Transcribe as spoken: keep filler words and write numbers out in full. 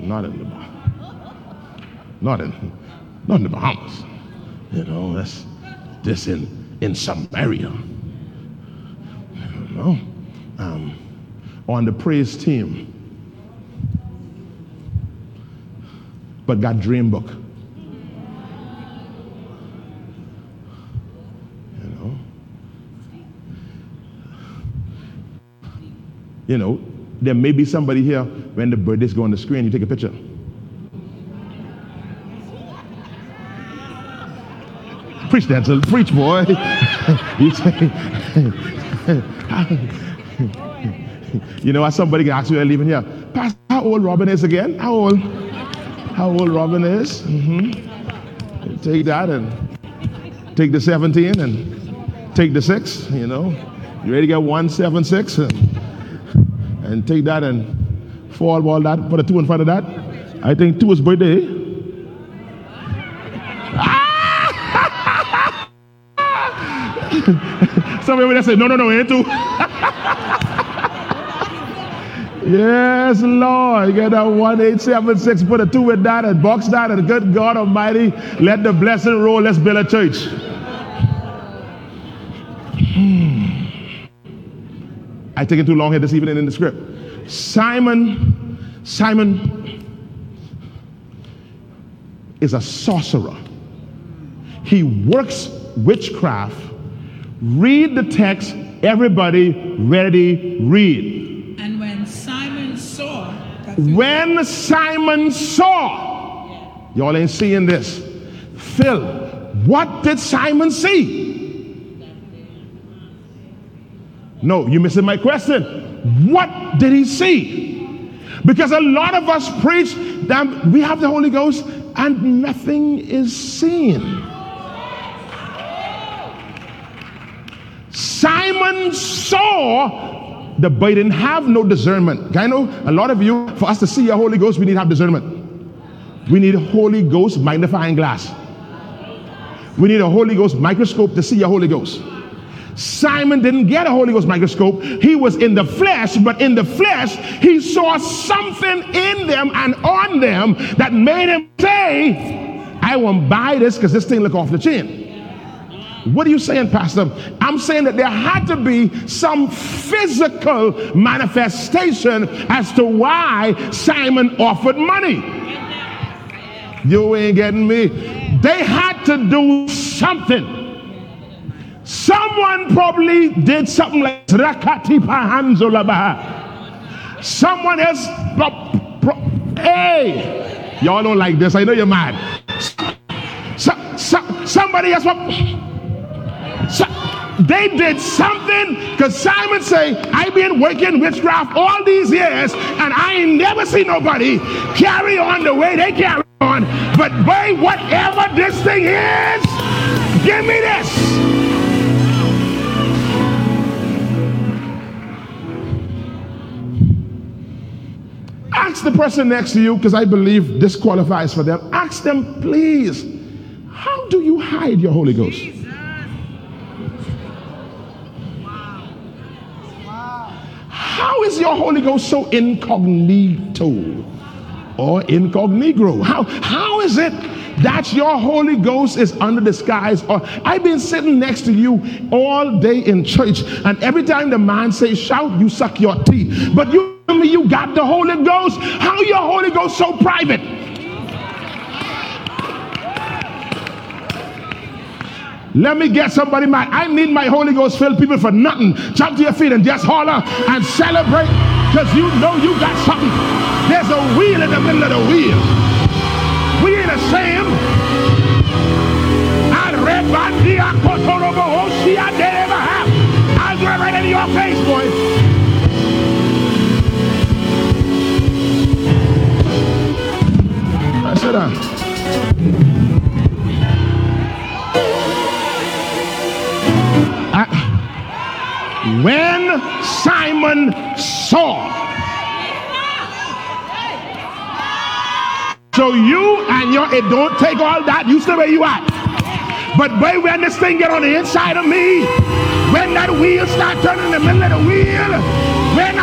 Not in the not in not in the Bahamas. You know, that's this in in Samaria. You know, um, on the praise team. But got dream book. You know. You know, there may be somebody here when the birthdays go on the screen, you take a picture. Preach that, so preach, boy. You say, you know, somebody can ask you, leaving here, Pastor, how old Robin is again? How old? How old Robin is? Mm-hmm. Take that and take the seventeen and take the six, you know. You ready to get one, seven, six? And, and take that and fall ball that, put a two in front of that. I think two is birthday. Ah! Somebody would say, no, no, no, ain't two. Yes, Lord. Get that one eight seven six, put a two with that and box that, and good God Almighty, let the blessing roll. Let's build a church. I taking too long here this evening in the script. Simon, Simon is a sorcerer. He works witchcraft. Read the text. Everybody ready, read. And when Simon saw When Simon saw, y'all ain't seeing this. Phil, what did Simon see? No, you're missing my question. What did he see? Because a lot of us preach that we have the Holy Ghost and nothing is seen. Simon saw, the boy didn't have no discernment. I know a lot of you, for us to see a Holy Ghost, we need to have discernment. We need a Holy Ghost magnifying glass. We need a Holy Ghost microscope to see a Holy Ghost. Simon didn't get a Holy Ghost microscope. He was in the flesh, but in the flesh, he saw something in them and on them that made him say, I won't buy this because this thing look off the chain. What are you saying, Pastor? I'm saying that there had to be some physical manifestation as to why Simon offered money. You ain't getting me. They had to do something. Someone probably did something like Rakati Pahanzolabaha. Someone else, pro, pro, hey, y'all don't like this. I know you're mad. So, so, somebody else, so, they did something because Simon say, I've been working witchcraft all these years and I ain't never seen nobody carry on the way they carry on. But boy, whatever this thing is, give me this. Ask the person next to you, because I believe this qualifies for them. Ask them, please, how do you hide your Holy Ghost? How is your Holy Ghost so incognito or incognito? How, how is it that your Holy Ghost is under disguise? Or I've been sitting next to you all day in church, and every time the man says shout, you suck your teeth. But you tell me you got the Holy Ghost. How your Holy Ghost so private? Let me get somebody mad. I need my Holy Ghost filled people for nothing. Jump to your feet and just holler and celebrate, because you know you got something. There's a wheel in the middle of the wheel. We ain't ashamed. I'll do it right into your face, boy. Sit down. Uh, when Simon saw, so you and your, it don't take all that, you stay where you at. But boy, when this thing get on the inside of me, when that wheel start turning in the middle of the wheel, when